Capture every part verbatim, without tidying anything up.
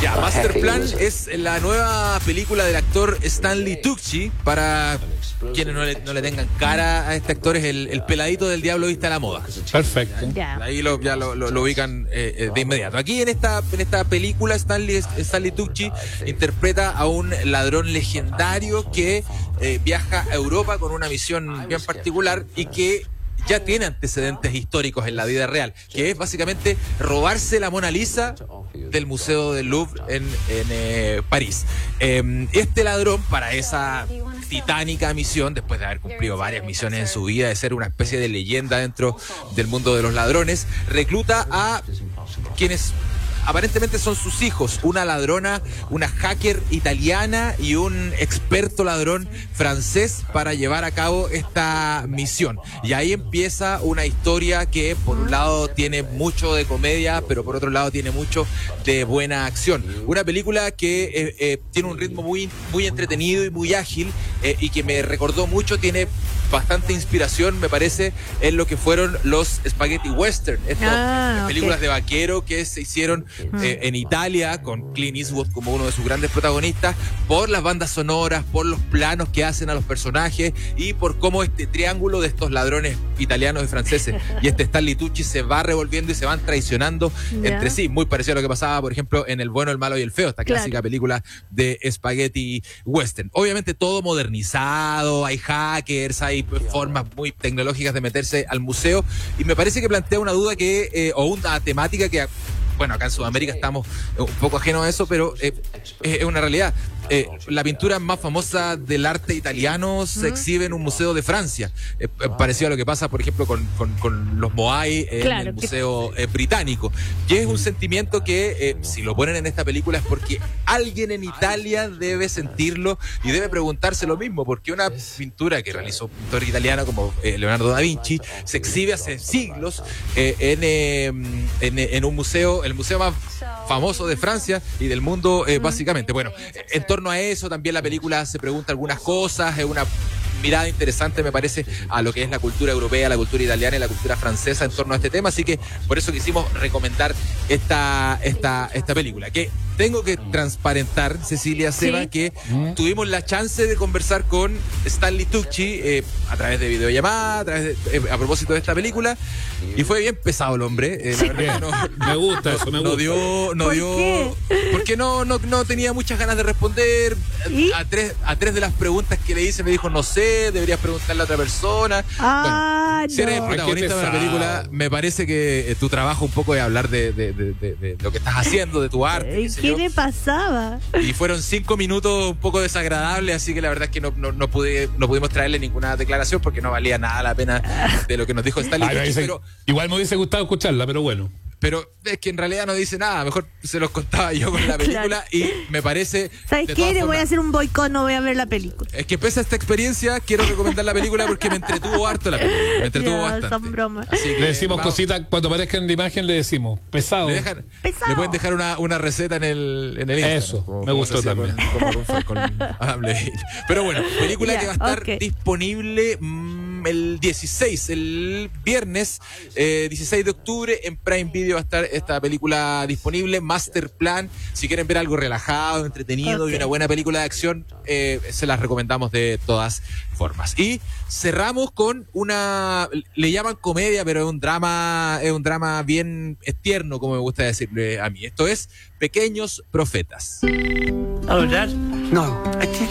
Ya, Masterplan es la nueva película del actor Stanley Tucci. Para quienes no le, no le tengan cara a este actor, es el, el peladito del Diablo Viste a la Moda. Perfecto. Ya. Ahí lo, ya lo, lo, lo ubican eh, eh, de inmediato. Aquí en esta, en esta película, Stanley, Stanley Tucci interpreta a un ladrón legendario que eh, viaja a Europa con una misión bien particular y que ya tiene antecedentes históricos en la vida real, que es básicamente robarse la Mona Lisa del Museo del Louvre en, en eh, París. Eh, este ladrón, para esa titánica misión, después de haber cumplido varias misiones en su vida, de ser una especie de leyenda dentro del mundo de los ladrones, recluta a quienes aparentemente son sus hijos, una ladrona, una hacker italiana y un experto ladrón francés para llevar a cabo esta misión. Y ahí empieza una historia que por un lado tiene mucho de comedia, pero por otro lado tiene mucho de buena acción. Una película que eh, eh, tiene un ritmo muy, muy entretenido y muy ágil eh, y que me recordó mucho, tiene bastante inspiración, me parece, en lo que fueron los spaghetti western, estas Ah, películas ok. de vaquero que se hicieron eh, en Italia, con Clint Eastwood como uno de sus grandes protagonistas, por las bandas sonoras, por los planos que hacen a los personajes y por cómo este triángulo de estos ladrones italianos y franceses y este Stanley Tucci se va revolviendo y se van traicionando Ya. entre sí, muy parecido a lo que pasaba, por ejemplo, en El bueno, el malo y el feo, esta Claro. clásica película de spaghetti western. Obviamente todo modernizado, hay hackers, hay formas muy tecnológicas de meterse al museo, y me parece que plantea una duda que eh, o una temática que, bueno, acá en Sudamérica estamos un poco ajenos a eso, pero eh, es una realidad. Eh, la pintura más famosa del arte italiano se exhibe en un museo de Francia, eh, eh, parecido a lo que pasa, por ejemplo, con, con, con los Moai eh, Claro, en el que- Museo eh, Británico. Y es un sentimiento que, eh, si lo ponen en esta película, es porque alguien en Italia debe sentirlo y debe preguntarse lo mismo, porque una pintura que realizó un pintor italiano como eh, Leonardo da Vinci se exhibe hace siglos eh, en, eh, en, en un museo, el museo más famoso de Francia y del mundo, eh, básicamente. Bueno, en torno a eso también la película se pregunta algunas cosas, es una mirada interesante, me parece, a lo que es la cultura europea, la cultura italiana y la cultura francesa en torno a este tema, así que por eso quisimos recomendar esta, esta, esta película, que tengo que transparentar, Cecilia, Seba, Sí. que tuvimos la chance de conversar con Stanley Tucci eh, a través de videollamada, a, través de, eh, a propósito de esta película, y fue bien pesado el hombre. Eh, la verdad que no, Me gusta eso, me no gusta. dio, no ¿Por dio, qué? porque no, no, no tenía muchas ganas de responder. ¿Y? A tres, a tres de las preguntas que le hice me dijo, no sé, deberías preguntarle a otra persona. Ah, Bueno, si eres el no. protagonista de la Ay, qué película, pesado. me parece que eh, tu trabajo un poco es hablar de, de, de, de, de lo que estás haciendo, de tu arte. Ay, qué sé ¿Qué yo. le pasaba? Y fueron cinco minutos un poco desagradables, así que la verdad es que no, no, no, pude, no pudimos traerle ninguna declaración porque no valía nada la pena de lo que nos dijo Stanley Ay, me Tucci, dice- pero, igual me hubiese gustado escucharla, pero bueno. pero es que en realidad no dice nada. Mejor se los contaba yo con la película y me parece... ¿Sabes de qué? todas Le voy a formas, hacer un boicot, no voy a ver la película. es que pese a esta experiencia, quiero recomendar la película porque me entretuvo harto la película. Me entretuvo Ya, bastante. son bromas. Así que, Le decimos vamos, cositas, cuando aparezca en la imagen le decimos, pesado. Le, dejan, Pesado. le pueden dejar una, una receta en el, en el Instagram. Eso, como- me como gustó se hacía también. Con, como con- con Adam Levine. Pero bueno, película Ya, que va a estar ok. disponible mm, el dieciséis, el viernes eh, dieciséis de octubre. En Prime Video va a estar esta película disponible, Masterplan. Si quieren ver algo relajado, entretenido Ok. y una buena película de acción, eh, se las recomendamos de todas formas. Y cerramos con una, le llaman comedia, pero es un drama, es un drama bien tierno, como me gusta decirle a mí. Esto es Pequeños Profetas. Hello, Dad. No.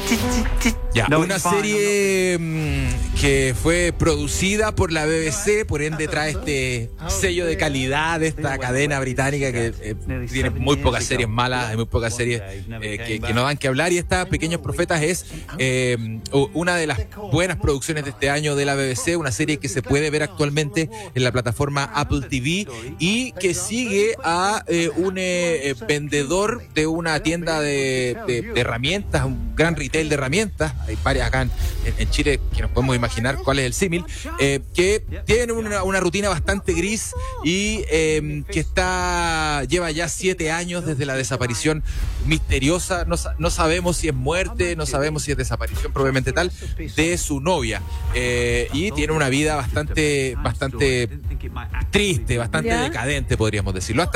Ya, No, una it's fine, serie mm, que fue producida por la B B C, por ende trae este sello de calidad de esta cadena británica que eh, tiene muy pocas series malas, hay muy pocas series eh, que, que no dan que hablar, y esta Pequeños Profetas es eh, una de las buenas producciones de este año de la B B C, una serie que se puede ver actualmente en la plataforma Apple T V y que sigue a eh, un eh, vendedor de una tienda de, de- de herramientas, un gran retail de herramientas, hay varias acá en, en Chile que nos podemos imaginar cuál es el símil, eh, que tiene una, una rutina bastante gris y eh, que está lleva ya siete años desde la desaparición misteriosa, no, sa- no sabemos si es muerte, no sabemos si es desaparición probablemente tal, de su novia, eh, y tiene una vida bastante, bastante triste, bastante ¿Ya? decadente, podríamos decirlo. Hasta